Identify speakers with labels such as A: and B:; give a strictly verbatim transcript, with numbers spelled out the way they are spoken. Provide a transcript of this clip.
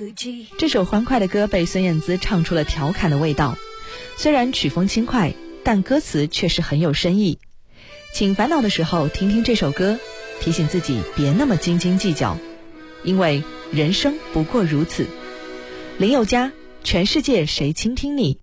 A: 这首欢快的歌被孙燕姿唱出了调侃的味道，虽然曲风轻快，但歌词却是很有深意。请烦恼的时候听听这首歌，提醒自己别那么斤斤计较，因为人生不过如此。林宥嘉，全世界谁倾听你？